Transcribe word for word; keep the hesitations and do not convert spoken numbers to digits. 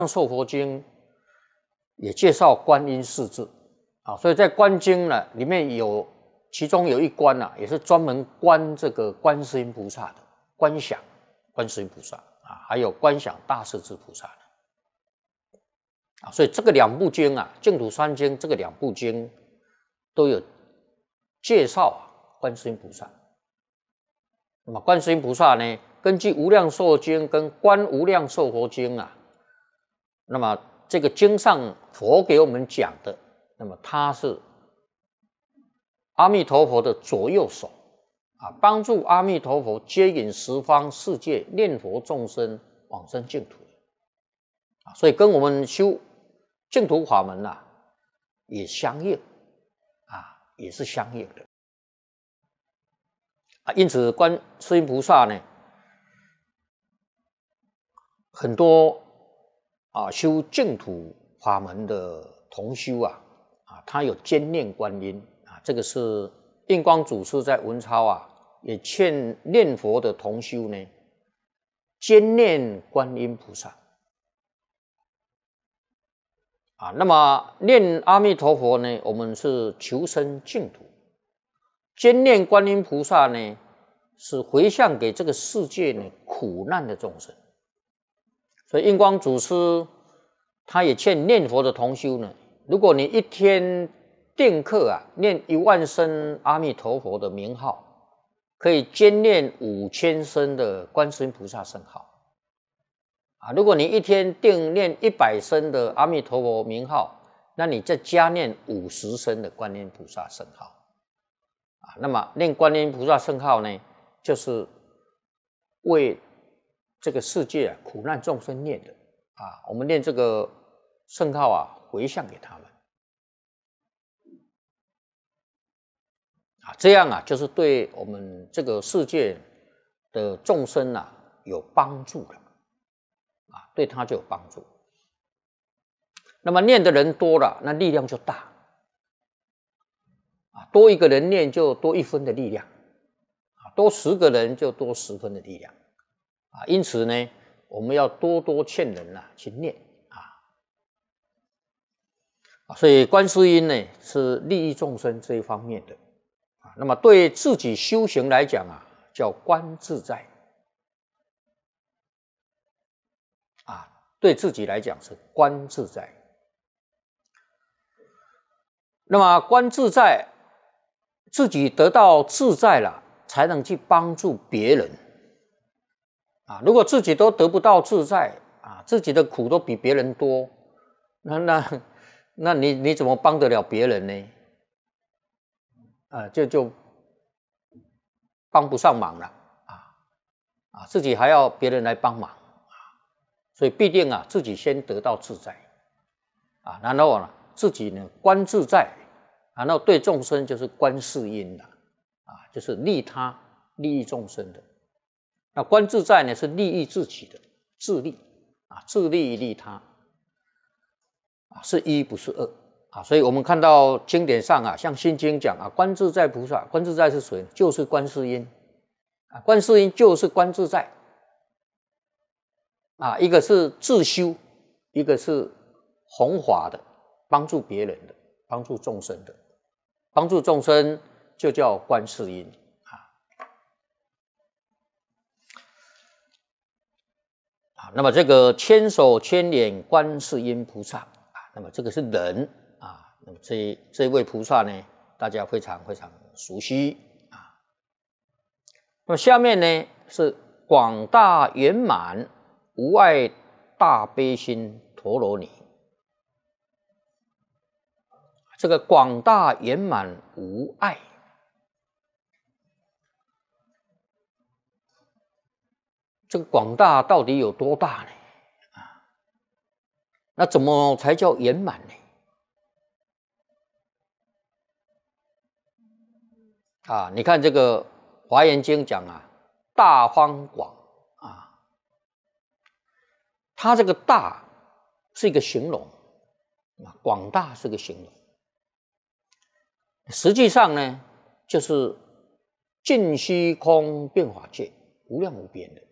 寿佛经也介绍观音四字啊，所以在观经呢里面有其中有一关啊，也是专门观这个观世音菩萨的，观想观世音菩萨啊，还有观想大势至菩萨的啊，所以这个两部经啊，净土三经这个两部经都有介绍啊观世音菩萨。那么观世音菩萨呢，根据无量寿经跟观无量寿佛经啊，那么这个经上佛给我们讲的，那么他是阿弥陀佛的左右手啊，帮助阿弥陀佛接引十方世界念佛众生往生净土啊，所以跟我们修净土法门啊也相应啊，也是相应的啊。因此观世音菩萨呢，很多啊修净土法门的同修啊啊，他有兼念观音啊，这个是印光祖师在文钞啊也劝念佛的同修呢，兼念观音菩萨啊。那么念阿弥陀佛呢，我们是求生净土；兼念观音菩萨呢，是回向给这个世界呢苦难的众生。所以印光祖师他也劝念佛的同修呢，如果你一天定课啊念一万声阿弥陀佛的名号，可以兼念五千声的观世音菩萨圣号啊。如果你一天定念一百声的阿弥陀佛名号，那你再加念五十声的观音菩萨圣号啊。那么念观音菩萨圣号呢，就是为这个世界啊苦难众生念的啊，我们念这个圣号啊，回向给他们啊，这样啊，就是对我们这个世界的众生啊有帮助的啊，对他就有帮助。那么念的人多了，那力量就大啊，多一个人念就多一分的力量啊，多十个人就多十分的力量啊。因此呢，我们要多多劝人啊去念啊。所以观世音呢是利益众生这一方面的啊。那么对自己修行来讲啊，叫观自在啊，对自己来讲是观自在。那么观自在，自己得到自在了，才能去帮助别人啊。如果自己都得不到自在啊，自己的苦都比别人多，那那那你你怎么帮得了别人呢？啊，就就帮不上忙了啊啊，自己还要别人来帮忙啊，所以必定啊自己先得到自在啊，然后呢自己呢观自在，然后对众生就是观世音了啊，就是利他利益众生的。那观自在呢是利益自己的，自利啊，自利利他啊，是一不是二啊。所以我们看到经典上啊，像心经讲啊，观自在菩萨，观自在是谁？就是观世音啊，观世音就是观自在啊，一个是自修，一个是弘法的，帮助别人的，帮助众生的，帮助众生就叫观世音啊。那么这个千手千眼观世音菩萨啊，那么这个是人啊，那么这这位菩萨呢，大家非常非常熟悉啊。那么下面呢是广大圆满无碍大悲心陀罗尼。这个广大圆满无碍，这个广大到底有多大呢？啊，那怎么才叫圆满呢？啊，你看这个华严经讲啊，大方广啊，它这个大是一个形容啊，广大是个形容，实际上呢，就是尽虚空变法界，无量无边的。